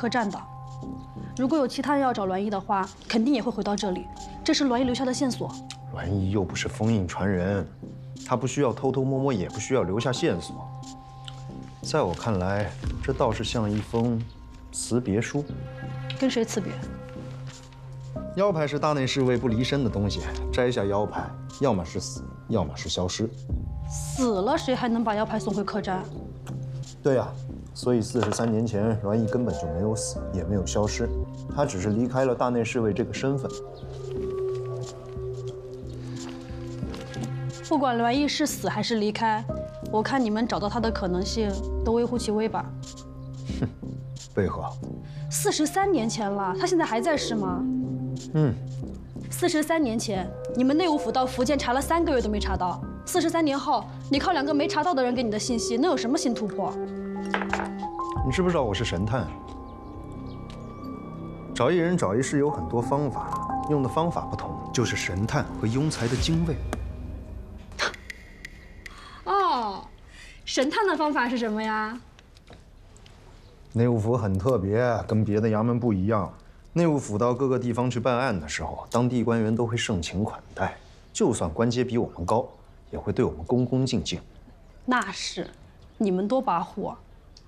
客栈的。如果有其他人要找栾毅的话，肯定也会回到这里。这是栾毅留下的线索。 栾毅又不是封印传人，他不需要偷偷摸摸，也不需要留下线索。在我看来，这倒是像一封辞别书。 跟谁辞别？ 腰牌是大内侍卫不离身的东西，摘下腰牌，要么是死，要么是消失。 死了谁还能把腰牌送回客栈？ 对呀，所以43年前栾毅根本就没有死，也没有消失，他只是离开了大内侍卫这个身份。 不管栾毅是死还是离开，我看你们找到他的可能性都微乎其微吧。 哼，为何 ？43年前了，他现在还在世吗？43年前，你们内务府到福建查了3个月都没查到。43年后，你靠2个没查到的人给你的信息，能有什么新突破？ 你知不知道我是神探？找一人找一事有很多方法，用的方法不同，就是神探和庸才的精卫。 哦，神探的方法是什么呀？ 内务府很特别，跟别的衙门不一样。内务府到各个地方去办案的时候，当地官员都会盛情款待，就算官阶比我们高，也会对我们恭恭敬敬。 那是，你们多跋扈，